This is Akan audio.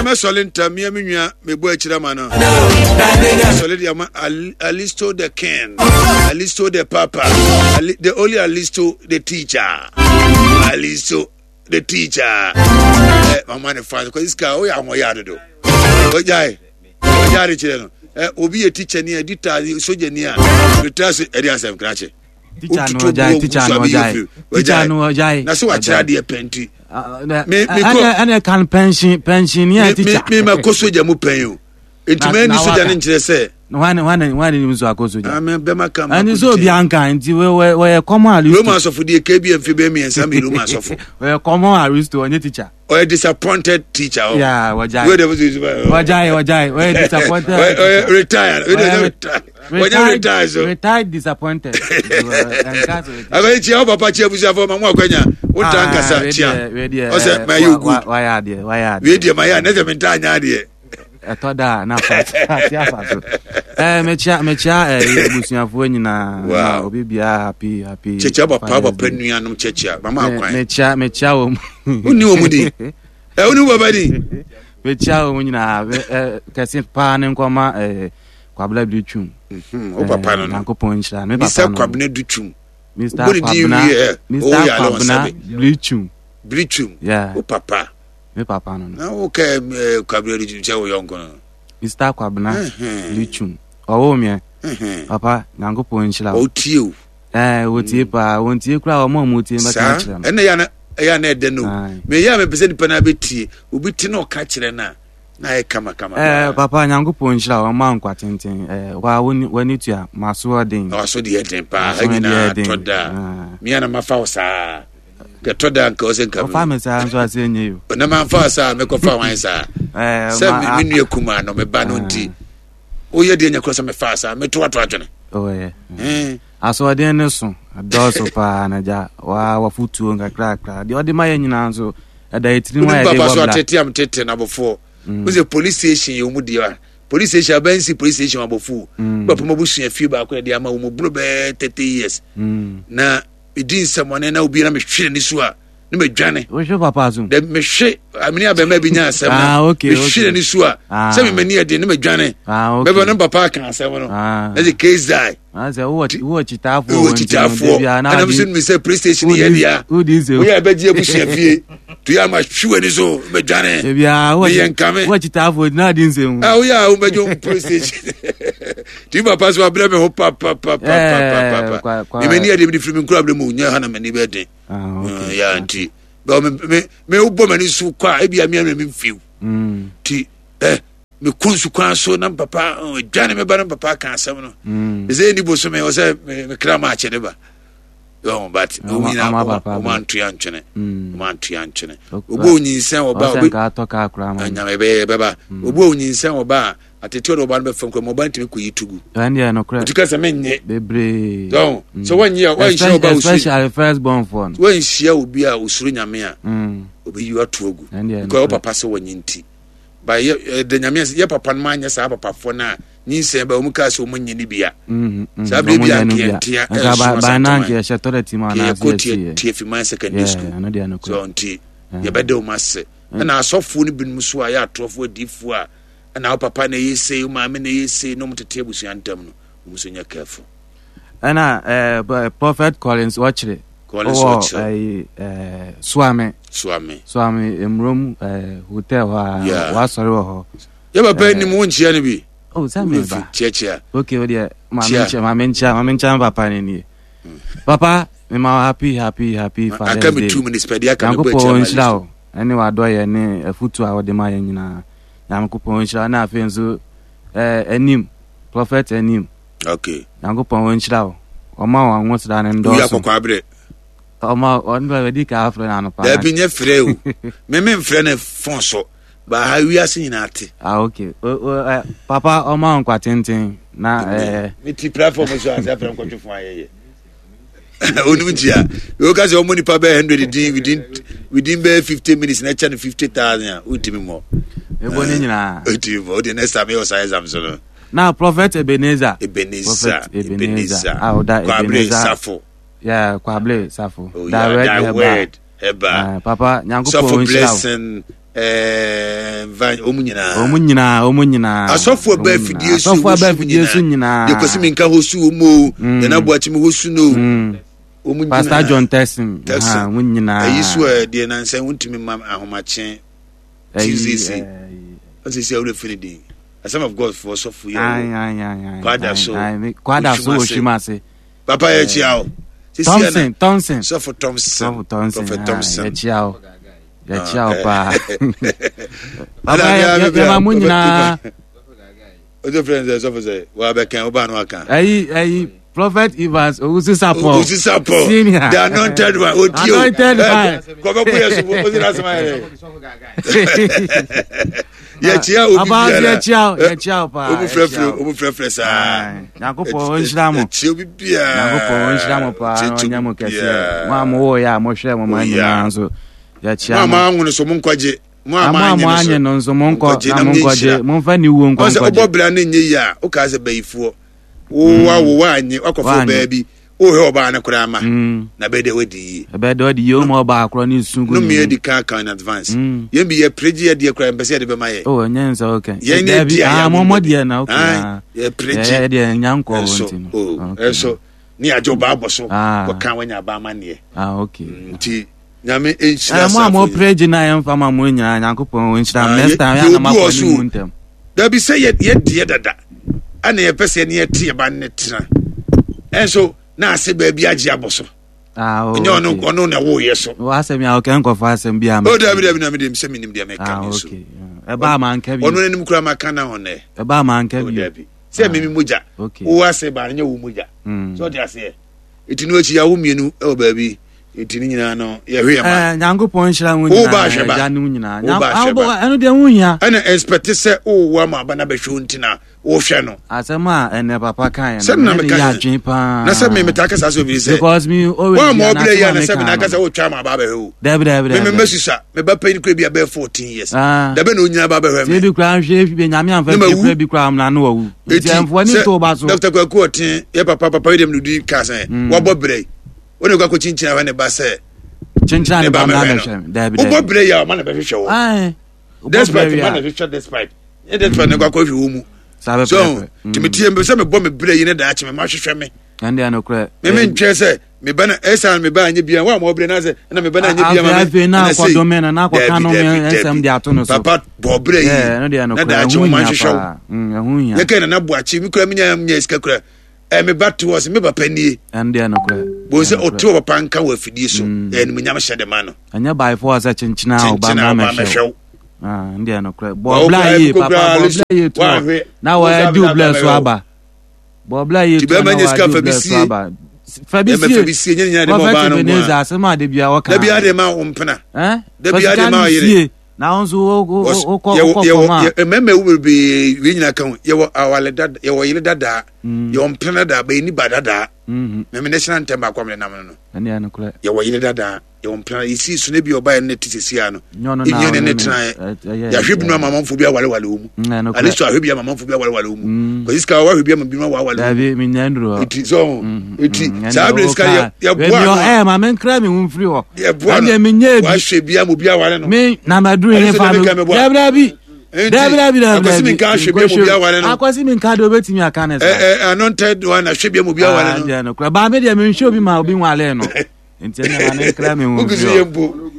me solenta me nua me bo akira ma no solid yama Alisto the king, Alisto the papa, the only Alisto the teacher, Alisto the teacher. My man father because this guy oh ya mo ya do ojai chire no obi a teacher ni editor soja ni a retrace eri asem krache teacher no ojai na so wa chira de penti me can pension ya teacher me ma ko soja mu pen o entime ni soja ni chire se wane ni so akoso ja be ma kam ani so bi anka nti we common aristo Roma so fudi KBM fi be me ensa me Roma so fo we common aristo onye teacher or a disappointed teacher yeah wajai we disappointed retired retired disappointed aga chi o papa chi abusa fo ma mo akwanya wonta nkasa chia o se ma yugu why are we dey my na se menta anya de etoda na fatia faso mechia busuafo nyina obi bia happy checha papa prenua no checha mama akwan mechia wo uni wo mudi uni wo badi mechia wo nyina kase pa ne nkoma kwabla bichum o papa no nakopon nshira me papa Mr. Kwabna Duchum Mr. Kwabna Bichum yeah o papa me papa no na okay Kwabna Duchum che wo yonko no Mr. Kwabna Bichum owo me papa nakopon nshira o tie o wotie pa wontie kura o mo tie mbaka nshira ene ya na ede no me ya me pese nipa na betie obi ti na o ka kire na kama papa nyankopon nshira o ma nkwa tenten wa woni tua maso den so de eden pa hanyina toda me na mafa osa ke toda nka o se nka fa me sa nso asenye yo na ma fa sa me ko fa wan sa se me nu ekuma no me ba no nti o ye de nyakro sa me fa sa me to adwene aso den ne so adoso pa na ja wa futuo nkakra de ode ma ye nyina nso da etiri wa ye de baba so tete am tete na before was a police station you mudia police station abansi police station abofu ba pomo busu afie ba ko de ama wo mu be 30 years na idin samone na obi na me hwere ni so a na me dwane wo hwe papa azum de me hwe amini abema bi nya asem na me hwere ni so a se me mani ade na me dwane be be no papa kan asem no na the case die aze wo chitafo na na me say police station here dia wo ya beji abusu afie tu ya ma hwe ni so me dwane bia wo chitafo na di nsem ah ya o mejo police station ti papa so abra me ho papa ni mani ade mi free me kura abra mu nya ha na mani be den ya anti ba me ubo mani su kwa e bia me mfiu ti me kunsu kwa so na papa dwane me ba na papa kan asem no ze ni bo so me o se me kra ma che de ba yo but o man tu yanchene obo nyinsen oba obi ka toka akra ma anya be ba obo nyinsen oba atete oba no be fam kwa oba ntimi ko yitugu ande no kra utika se menye bebre so when you oba especially first born for when shia obi a usuru nyame a obi yu atuogu ko papa se wanyinti ba de nyame ye papa no manya sa papa fo na nyinsen ba omuka se omunye ni bia sa be bia ntia ba na nke shatore tima na tie fi man secondary school so nti ye bede o masse na asofo ni binum so a ya atrofo adifo a na papa na yese o maame na yese no mutete abusu antam no musonya careful ana Prophet Collins watchre Swame emrom hotel wa sorry ho ye papa ni mu nchia ne bi same ba chia okay o dia mamencha papa ni papa me ma happy Father's Day aka me 2 minutes per dia aka me bo chia ani wa do ye ne afutu a wo de ma ye nyina yankopon nchira na afenzo anim prophet anim okay yankopon nchira o ma wa nwosra ne ndo ya kokwa abre o ma on ba di ka afro na no pa da bi nye freu me mfre ne fonso ba ha wiase nyina ate okay papa o ma nkwa tenten na me ti platform so ase afra nkwa twofo ayeye onu ntia we ka se o money pa be 100 within be 50 minutes na cha 50,000 ultimi mo ebo ni nyina ultimi mo the next time you say exam so no na prophet Ebenezer da Ebenezer Safo kwable Safo that word heba papa nyankopon blessing van omunyina asofo ba fidie su nyina de kwesi minka hosu mo de na boachi me hosu no omunyina Pastor John Tessin munyina ayisu de na nsan wuntimi mam ahomache Tuesday as is all finity some of God for so for you kwada so oshimase papa ya chiao Thompson so for Thompson Prophet Thompson ya chiao pa papa ya munyina ozo friends so for say wa be kan oba no aka ayi Prophet Evans Ogusisapo the anointed one ko be ku yeso bo zira smile ya chia pa obu frefre sa Yakopon onhyiramo chia obi bia Yakopon onhyiramo pa onyamo kese ma mo wo ya mo hwe mo manyina nso ya chia ma nwunu so mo nkwaje mo anye no nso mo nkwaje mo fa ni wo nkwaje obo bla na nye ya o ka se bayifo wo anye akofo baabi o he oba na kura ama na be de wadi yo mo ba akro ni sungu no me di ka in advance ye bi ye preji de kura mbese de be maye oh nyenza okay mo de na okay ye preji de nyanko wonti eso ni ajo ba aboso ko kan wanya ba mane okay nti nyame enchira sa mo preji na yem fama mo nya nyankopon wonchira next time ya na makọ ni muntem da bi say ye de dada ana ye pese ne ye tie ba ne tira enso na ase ba bi agi aboso onye ono na wo yeso wa asem ya oken ko fa asem bi am o da bi na me dem se minim dia me kan so e ba ma nka bi ono ne nim kura ma kan na hone e ba ma nka bi se mimi muja wo ase ba nya wo muja so dia se etinu achi ya wo mienu e o ba bi etini nyina no ye hwe ma nyankopon hira wo nyina ja nu nyina anu de hunya ana expect se o wa ma ba na be hwe ntina wo hwe no asema ene papa kan na ya dwen pa na se me metaka sa so bi se because me always wa mo ble ya na se me na ka se wo twa ma ba ba hwe dabi me mesusa me ba pa ni kura bi ba 14 years dabi na onya ba ba hwe me bi kura hwe bi nyame amfa kura bi kura am na no wu ntiamfo ni to ba so Dr. Kwaku otin ye papa dem no di ka se wo bo bre woni kwa ko chinchina wa ne ba se chinchina ne ba na hwe dabi wo bo bre ya ma na ba hwe wo despite ma na hwe despite e despite ne kwa ko hwe wo mu so timitie mbe se me bo me bre yi ne da achi me ma hwehwe me ande anokra me ntwe se me ba na esa me ba anye bia wa ma bre na se na me ba na anye bia ma na kwa domena na kwa kanu me esam dia to no so papa bo bre yi no dia anokra na da achi ma hwehwe ye ke na bo achi mi kura mi nya iska kura me back to us me ba pani ande anokra bo se otu papa nka wa fidie so ni me nyam hye de ma no anya by for as chinchina o ba ma hwe ande anokra bo bla yi papa bo bla yi to na wa do bla so aba bo bla yi to na wa so aba fabisie nya de mo ba no mo asema de bia waka de bia de ma umpena de bia de ma yire na onzo o meme will be winyina kan ye wo awale dada ye wo yile dada ye ompena da ba ni badada meme national anthem ba kwamle nam no ene ya nokura ye wo yile dada ye ompena isi so ne bi oba ne tisisi ano inye ne tena ya hwebi no mamamfo bi awale wale omu ali so ahwebi mamamfo bi awale wale omu ko iska wa hwebi mambi no awale davi minyandro iti so iti sabre iska ya bua no ma men kra me humfri ho ande menye bi wa hwebi am bi awale no me na maduru ne fa no dabi akwasi min ka hwebi am bi awale no akwasi min ka do betimi aka ne anointed one hwebi am bi awale no ba me de me hwe obi ma obi nwale no enti na ne kra me humfri